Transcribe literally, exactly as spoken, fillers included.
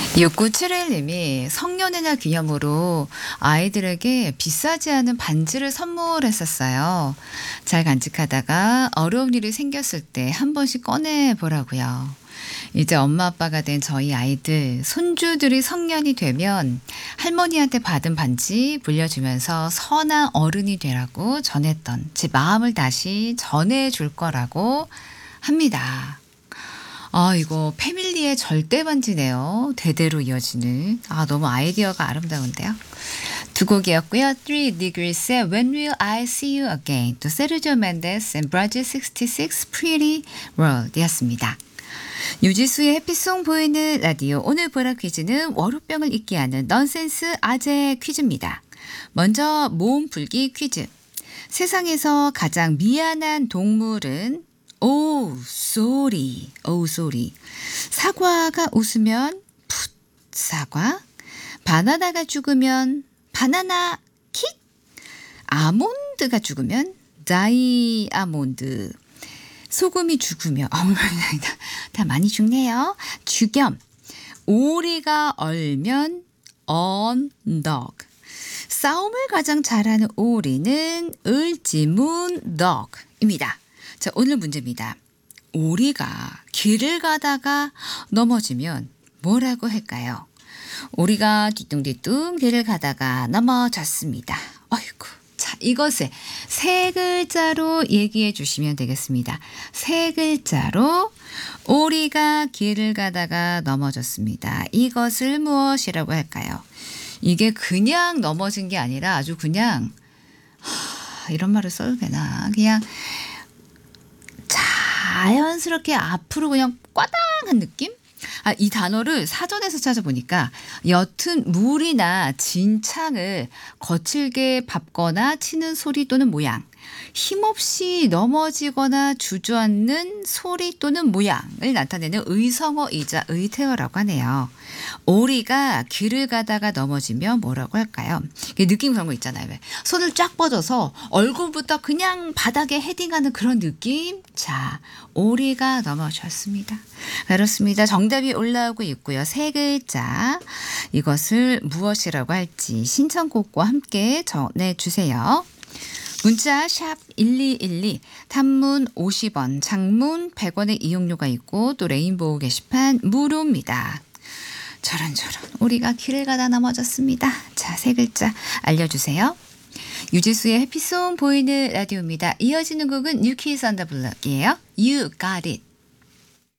육구칠일 님이 성년의 날 기념으로 아이들에게 비싸지 않은 반지를 선물했었어요. 잘 간직하다가 어려운 일이 생겼을 때 한 번씩 꺼내 보라고요. 이제 엄마 아빠가 된 저희 아이들, 손주들이 성년이 되면 할머니한테 받은 반지 물려주면서 선한 어른이 되라고 전했던 제 마음을 다시 전해줄 거라고 합니다. 아, 이거 패밀리의 절대 반지네요. 대대로 이어지는. 아, 너무 아이디어가 아름다운데요. 두 곡이었고요. Three Degrees의 When Will I See You Again, 또 세르지오 멘데스 and 브라질 육십육 Pretty World 이었습니다. 유지수의 해피송 보이는 라디오. 오늘 보라 퀴즈는 월요병을 잊게 하는 넌센스 아재 퀴즈입니다. 먼저 모음 풀기 퀴즈. 세상에서 가장 미안한 동물은 오 쏘리 오 쏘리. 사과가 웃으면 풋 사과. 바나나가 죽으면 바나나 킥. 아몬드가 죽으면 다이아몬드. 소금이 죽으면 어머 다, 다 많이 죽네요. 죽염. 오리가 얼면 언덕. 싸움을 가장 잘하는 오리는 을지문덕입니다. 자, 오늘 문제입니다. 오리가 길을 가다가 넘어지면 뭐라고 할까요? 오리가 뒤뚱뒤뚱 길을 가다가 넘어졌습니다. 아이고. 자, 이것을 세 글자로 얘기해 주시면 되겠습니다. 세 글자로 오리가 길을 가다가 넘어졌습니다. 이것을 무엇이라고 할까요? 이게 그냥 넘어진 게 아니라 아주 그냥 하, 이런 말을 써도 되나? 그냥 자연스럽게 앞으로 그냥 꽈당한 느낌? 아, 이 단어를 사전에서 찾아보니까 옅은 물이나 진창을 거칠게 밟거나 치는 소리 또는 모양, 힘없이 넘어지거나 주저앉는 소리 또는 모양을 나타내는 의성어이자 의태어라고 하네요. 오리가 길을 가다가 넘어지면 뭐라고 할까요? 느낌 그런 거 있잖아요. 왜? 손을 쫙 뻗어서 얼굴부터 그냥 바닥에 헤딩하는 그런 느낌? 자, 오리가 넘어졌습니다. 그렇습니다. 정답이 올라오고 있고요. 세 글자. 이것을 무엇이라고 할지 신청곡과 함께 전해주세요. 문자 샵 일이일이, 단문 오십 원, 장문 백 원의 이용료가 있고 또 레인보우 게시판 무료입니다. 저런 저런 우리가 길을 가다 넘어졌습니다. 자, 세 글자 알려주세요. 유지수의 해피송 보이는 라디오입니다. 이어지는 곡은 뉴키즈 on the block이에요. You got it.